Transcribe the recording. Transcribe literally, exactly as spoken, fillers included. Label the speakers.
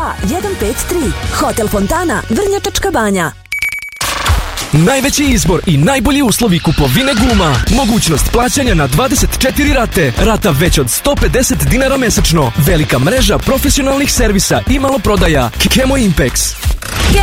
Speaker 1: dva jedan pet tri. Hotel Fontana, Vrnjačka Banja.
Speaker 2: Najveći izbor i najbolji uslovi kupovine guma. Mogućnost plaćanja na dvadeset četiri rate. Rata već od sto pedeset dinara mesečno. Velika mreža profesionalnih servisa i maloprodaja. Kemo Impex.